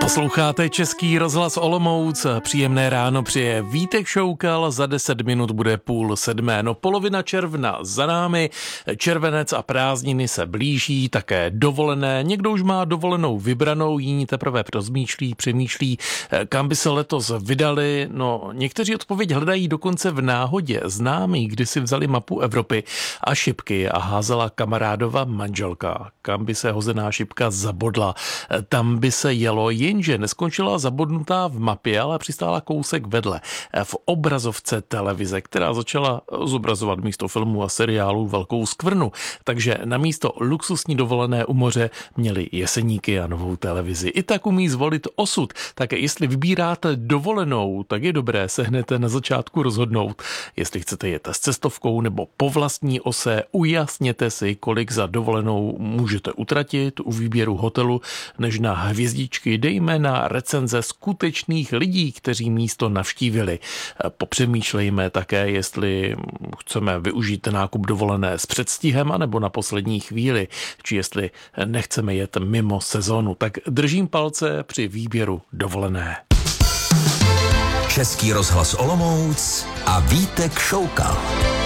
Posloucháte Český rozhlas Olomouc, příjemné ráno přeje Vítek Šoukal, za 10 minut bude 6:30. No, polovina června za námi, červenec a prázdniny se blíží, také dovolené, někdo už má dovolenou vybranou, jiní teprve přemýšlí, kam by se letos vydali. No, někteří odpověď hledají dokonce v náhodě. Známí, kdy si vzali mapu Evropy a šipky a házela kamarádova manželka. Kam by se hozená šipka zabodla, tam by se jelo, jenže neskončila zabodnutá v mapě, ale přistála kousek vedle v obrazovce televize, která začala zobrazovat místo filmů a seriálů velkou skvrnu. Takže na místo luxusní dovolené u moře měli Jeseníky a Novou televizi. I tak umí zvolit osud. Tak jestli vybíráte dovolenou, tak je dobré se hned na začátku rozhodnout. Jestli chcete jet s cestovkou nebo po vlastní ose, ujasněte si, kolik za dovolenou můžete utratit u výběru hotelu, než na hvězdičky. Dejme na recenze skutečných lidí, kteří místo navštívili. Popřemýšlejme také, jestli chceme využít nákup dovolené s předstihem anebo na poslední chvíli, či jestli nechceme jet mimo sezónu. Tak držím palce při výběru dovolené. Český rozhlas Olomouc a Vítek Šoukal.